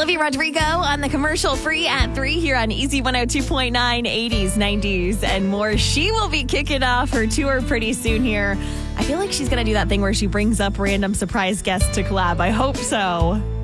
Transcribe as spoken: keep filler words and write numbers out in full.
Olivia Rodrigo on the commercial free at three here on Easy one oh two point nine, eighties, nineties, and more. She will be kicking off her tour pretty soon here. I feel like she's going to do that thing where she brings up random surprise guests to collab. I hope so.